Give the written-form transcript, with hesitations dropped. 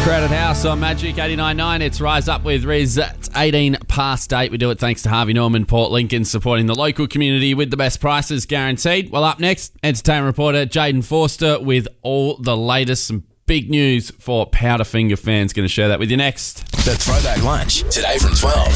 Crowded House on Magic 89.9. It's Rise Up with Riz. It's 18 past 8. We do it thanks to Harvey Norman, Port Lincoln, supporting the local community with the best prices guaranteed. Well, up next, entertainment reporter Jaden Forster with all the latest. Some big news for Powderfinger fans. Going to share that with you next. The Throwback Lunch, today from 12.